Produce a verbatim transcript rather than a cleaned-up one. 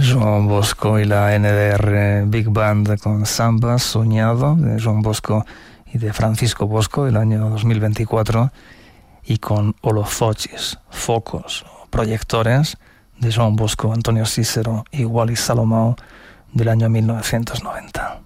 Joan Bosco y la N D R Big Band con Samba Soñado de Joan Bosco y de Francisco Bosco del año dos mil veinticuatro, y con Holofochis, focos o proyectores de Joan Bosco, Antonio Cícero y Wallis Salomão del año mil novecientos noventa.